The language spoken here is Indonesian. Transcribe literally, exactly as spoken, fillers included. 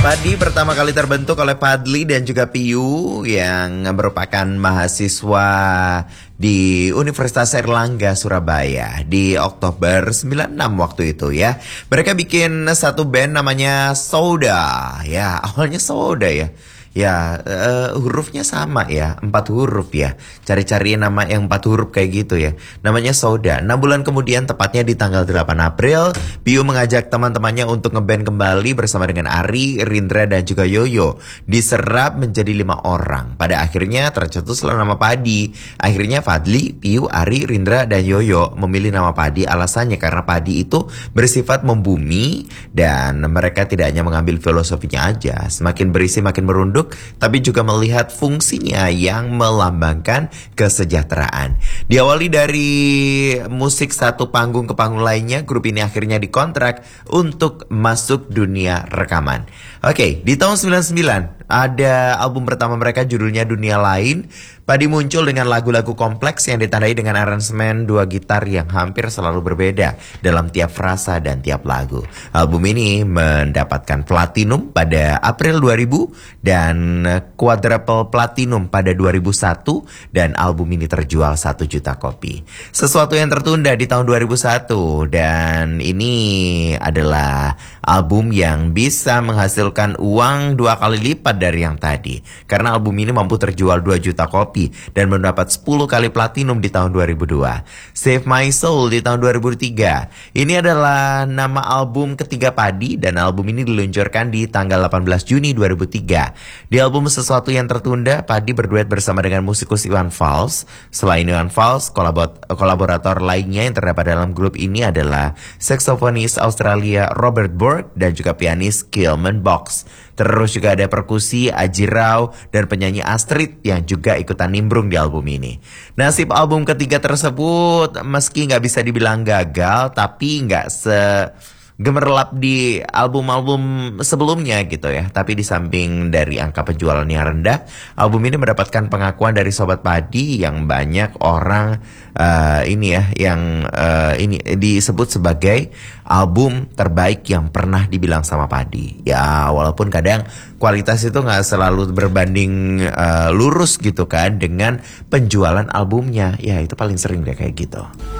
Padi pertama kali terbentuk oleh Padli dan juga Piyu yang merupakan mahasiswa di Universitas Airlangga Surabaya di Oktober sembilan puluh enam waktu itu ya. Mereka bikin satu band namanya Soda. Ya, awalnya Soda ya. Ya, uh, hurufnya sama ya, empat huruf ya. Cari-cari nama yang empat huruf kayak gitu ya. Namanya Soda. enam bulan kemudian, tepatnya di tanggal delapan April, Piyu mengajak teman-temannya untuk ngeband kembali bersama dengan Ari, Rindra, dan juga Yoyo. Diserap menjadi lima orang. Pada akhirnya tercetuslah nama Padi. Akhirnya Fadli, Piyu, Ari, Rindra, dan Yoyo memilih nama Padi. Alasannya karena Padi itu bersifat membumi dan mereka tidak hanya mengambil filosofinya aja. Semakin berisi makin merunduk, tapi juga melihat fungsinya yang melambangkan kesejahteraan. Diawali dari musik satu panggung ke panggung lainnya, grup ini akhirnya dikontrak untuk masuk dunia rekaman. Oke, di tahun sembilan puluh sembilan ada album pertama mereka, judulnya Dunia Lain. Padi muncul dengan lagu-lagu kompleks yang ditandai dengan aransemen dua gitar yang hampir selalu berbeda dalam tiap frasa dan tiap lagu. Album ini mendapatkan platinum pada April dua ribu dan quadruple platinum pada dua ribu satu, dan album ini terjual satu juta kopi. Sesuatu yang tertunda di tahun dua ribu satu, dan ini adalah album yang bisa menghasilkan uang dua kali lipat dari yang tadi. Karena album ini mampu terjual dua juta kopi dan mendapat sepuluh kali platinum di tahun dua ribu dua. Save My Soul di tahun dua ribu tiga. Ini adalah nama album ketiga Padi dan album ini diluncurkan di tanggal delapan belas Juni dua ribu tiga. Di album Sesuatu Yang Tertunda, Padi berduet bersama dengan musikus Iwan Fals. Selain Iwan Fals, kolabor- kolaborator lainnya yang terdapat dalam grup ini adalah saksofonis Australia Robert Bork dan juga pianis Kilman Box. Terus juga ada perkusi Aji Rao dan penyanyi Astrid yang juga ikutan nimbrung di album ini. Nasib album ketiga tersebut meski nggak bisa dibilang gagal, tapi nggak se gemerlap di album-album sebelumnya gitu ya. Tapi di samping dari angka penjualan yang rendah, album ini mendapatkan pengakuan dari Sobat Padi yang banyak orang uh, ini ya yang uh, ini disebut sebagai album terbaik yang pernah dibilang sama Padi. Ya walaupun kadang kualitas itu gak selalu berbanding uh, lurus gitu kan dengan penjualan albumnya. Ya itu paling sering deh kayak gitu.